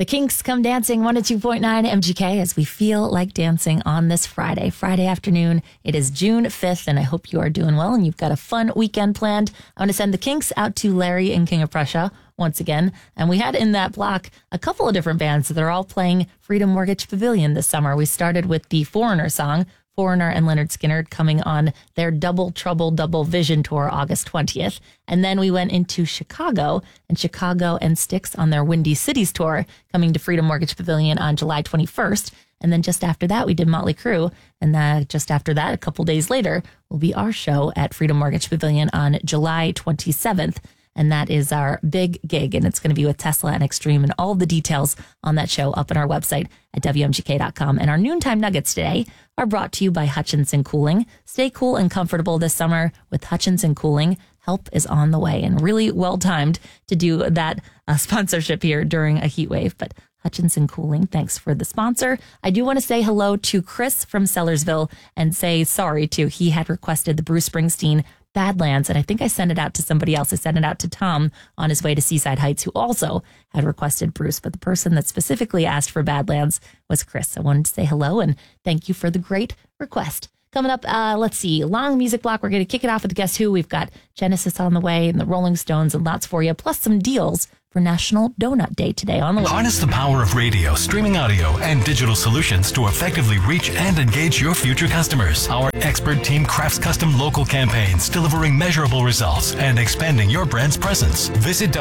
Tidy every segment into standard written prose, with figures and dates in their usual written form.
The Kinks come dancing 102.9 MGK as we feel like dancing on this Friday afternoon. It is June 5th, and I hope you are doing well and you've got a fun weekend planned. I want to send the Kinks out to Larry and King of Prussia once again. And we had in that block a couple of different bands that are all playing Freedom Mortgage Pavilion this summer. We started with the Foreigner song, Foreigner and Leonard Skinner coming on their Double Trouble Double Vision tour August 20th. And then we went into Chicago and Styx on their Windy Cities tour coming to Freedom Mortgage Pavilion on July 21st. And then just after that, we did Motley Crue. And just after that, a couple days later, will be our show at Freedom Mortgage Pavilion on July 27th. And that is our big gig, and it's going to be with Tesla and Extreme, and all the details on that show up on our website at WMGK.com. And our noontime nuggets today are brought to you by Hutchinson Cooling. Stay cool and comfortable this summer with Hutchinson Cooling. Help is on the way, and really well timed to do that sponsorship here during a heat wave. But Hutchinson Cooling, thanks for the sponsor. I do want to say hello to Chris from Sellersville and say sorry too. He had requested the Bruce Springsteen Badlands, and I think I sent it out to somebody else. I sent it out to Tom on his way to Seaside Heights, who also had requested Bruce, but the person that specifically asked for Badlands was Chris. I wanted to say hello and thank you for the great request. Coming up, let's see, long music block. We're going to kick it off with Guess Who. We've got Genesis on the way and the Rolling Stones and lots for you, plus some deals for National Donut Day today on the way. Harness the power of radio, streaming audio, and digital solutions to effectively reach and engage your future customers. Our expert team crafts custom local campaigns, delivering measurable results and expanding your brand's presence. Visit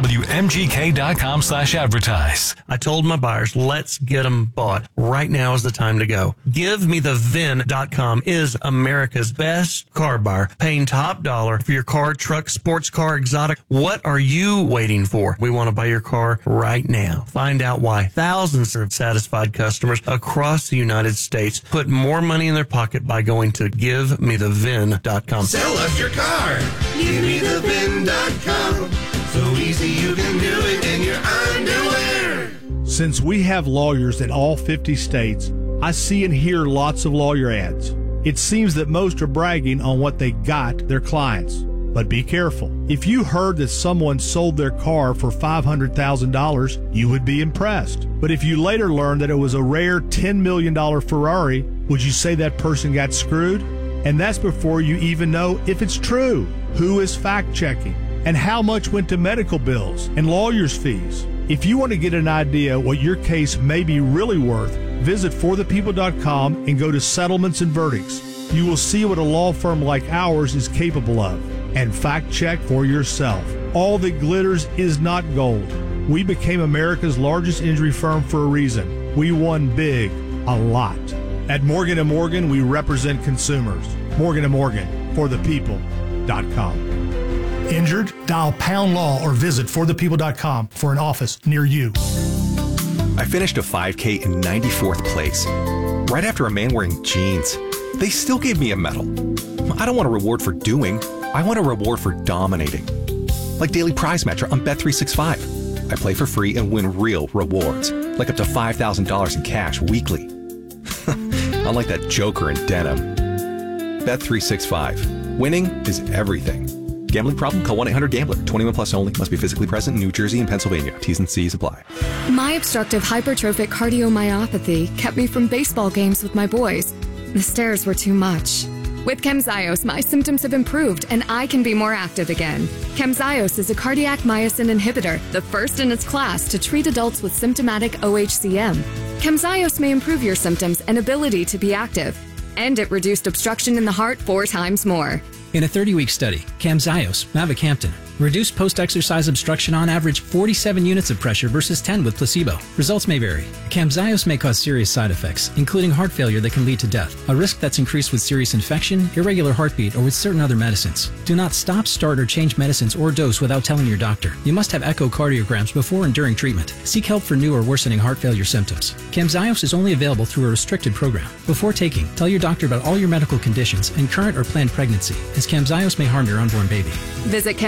WMGK.com/advertise. I told my buyers, let's get them bought. Right now is the time to go. GiveMeTheVin.com is America's best car buyer, paying top dollar for your car, truck, sports car, exotic. What are you waiting for? We want to buy your car right now. Find out why thousands of satisfied customers across the United States put more money in their pocket by going to GiveMeTheVin.com. Sell us your car. GiveMeTheVin.com. So easy you can do it in your underwear. Since we have lawyers in all 50 states, I see and hear lots of lawyer ads. It seems that most are bragging on what they got their clients. But be careful. If you heard that someone sold their car for $500,000, you would be impressed. But if you later learned that it was a rare $10 million Ferrari, would you say that person got screwed? And that's before you even know if it's true. Who is fact-checking? And how much went to medical bills and lawyers' fees? If you want to get an idea what your case may be really worth, visit forthepeople.com and go to Settlements and Verdicts. You will see what a law firm like ours is capable of. And fact-check for yourself. All that glitters is not gold. We became America's largest injury firm for a reason. We won big, a lot. At Morgan & Morgan, we represent consumers. Morgan & Morgan, forthepeople.com. Injured? Dial pound law or visit forthepeople.com for an office near you. I finished a 5K in 94th place, right after a man wearing jeans. They still gave me a medal. I don't want a reward for doing. I want a reward for dominating. Like Daily Prize Matcher on Bet365. I play for free and win real rewards, like up to $5,000 in cash weekly. Unlike that joker in denim. Bet365. Winning is everything. Gambling problem? Call 1-800-GAMBLER. 21 plus only. Must be physically present in New Jersey and Pennsylvania. T's and C's apply. My obstructive hypertrophic cardiomyopathy kept me from baseball games with my boys. The stairs were too much. With Camzyos, my symptoms have improved and I can be more active again. Camzyos is a cardiac myosin inhibitor, the first in its class to treat adults with symptomatic OHCM. Camzyos may improve your symptoms and ability to be active. And it reduced obstruction in the heart 4 times more. In a 30-week study, Camzyos, mavacamten, reduced post-exercise obstruction on average 47 units of pressure versus 10 with placebo. Results may vary. Camzyos may cause serious side effects, including heart failure that can lead to death, a risk that's increased with serious infection, irregular heartbeat, or with certain other medicines. Do not stop, start, or change medicines or dose without telling your doctor. You must have echocardiograms before and during treatment. Seek help for new or worsening heart failure symptoms. Camzyos is only available through a restricted program. Before taking, tell your doctor about all your medical conditions and current or planned pregnancy, as Camzyos may harm your unborn baby. Visit Camzyos.com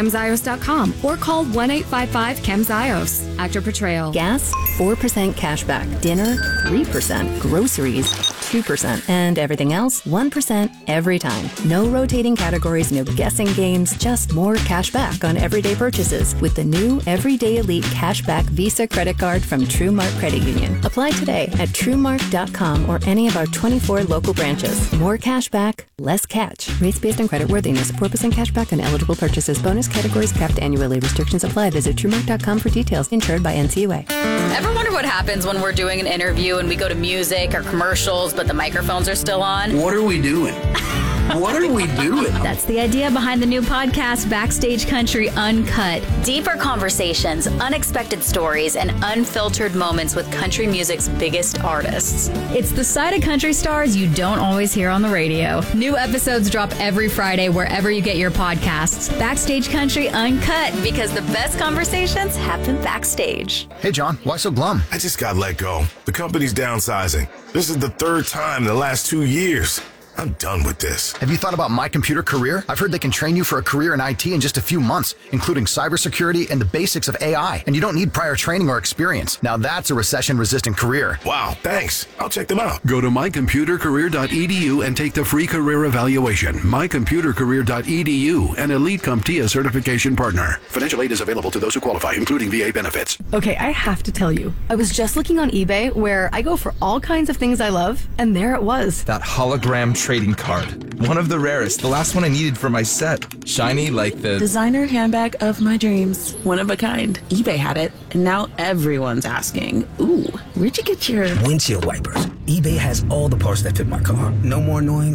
chemzios.com or call 1-855-CHEMZIOS. Actor Portrayal. Gas, 4% cashback. Dinner, 3%. Groceries, 2%. And everything else, 1% every time. No rotating categories, no guessing games, just more cash back on everyday purchases with the new Everyday Elite Cashback Visa credit card from TrueMark Credit Union. Apply today at TrueMark.com or any of our 24 local branches. More cash back, less catch. Rates based on credit worthiness. 4% cash back on eligible purchases. Bonus categories capped annually. Restrictions apply. Visit TrueMark.com for details. Insured by NCUA. Ever wonder what happens when we're doing an interview and we go to music or commercials, but the microphones are still on? What are we doing? What are we doing? That's the idea behind the new podcast, Backstage Country Uncut. Deeper conversations, unexpected stories, and unfiltered moments with country music's biggest artists. It's the side of country stars you don't always hear on the radio. New episodes drop every Friday wherever you get your podcasts. Backstage Country Uncut, because the best conversations happen backstage. Hey, John, why so glum? I just got let go. The company's downsizing. This is the third time in the last 2 years. I'm done with this. Have you thought about My Computer Career? I've heard they can train you for a career in IT in just a few months, including cybersecurity and the basics of AI. And you don't need prior training or experience. Now that's a recession-resistant career. Wow, thanks. I'll check them out. Go to mycomputercareer.edu and take the free career evaluation. Mycomputercareer.edu, an Elite CompTIA certification partner. Financial aid is available to those who qualify, including VA benefits. Okay, I have to tell you, I was just looking on eBay where I go for all kinds of things I love, and there it was. That hologram trading card. One of the rarest. The last one I needed for my set. Shiny like the designer handbag of my dreams. One of a kind. eBay had it, and now everyone's asking, ooh, where'd you get your windshield wipers? eBay has all the parts that fit my car. No more annoying.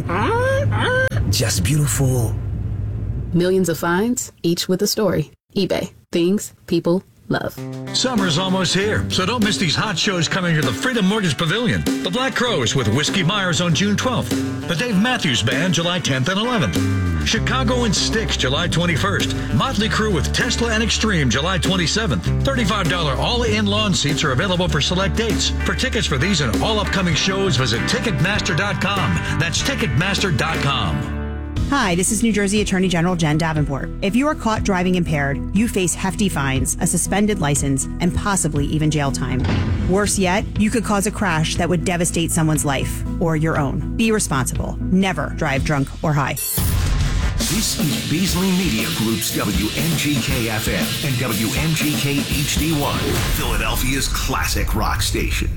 Just beautiful. Millions of finds, each with a story. eBay. Things people love. Summer's almost here, so don't miss these hot shows coming to the Freedom Mortgage Pavilion. The Black Crowes with Whiskey Myers on June 12th. The Dave Matthews Band, July 10th and 11th. Chicago and Styx, July 21st. Motley Crue with Tesla and Extreme, July 27th. $35 all-in lawn seats are available for select dates. For tickets for these and all upcoming shows, visit Ticketmaster.com. That's Ticketmaster.com. Hi, this is New Jersey Attorney General Jen Davenport. If you are caught driving impaired, you face hefty fines, a suspended license, and possibly even jail time. Worse yet, you could cause a crash that would devastate someone's life or your own. Be responsible. Never drive drunk or high. This is Beasley Media Group's WMGK-FM and WMGK HD1, Philadelphia's classic rock station.